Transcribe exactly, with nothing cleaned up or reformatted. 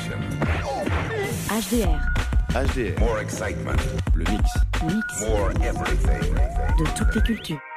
selection. H D R. H D R. More excitement. Le mix. Mix More everything. de toutes les cultures.